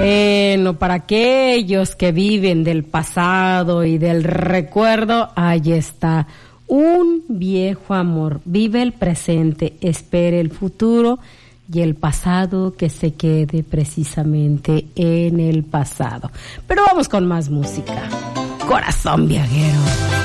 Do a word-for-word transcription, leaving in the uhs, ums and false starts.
Bueno, para aquellos que viven del pasado y del recuerdo, ahí está. Un viejo amor. Vive el presente, espere el futuro y el pasado que se quede precisamente en el pasado. Pero vamos con más música. Corazón viajero.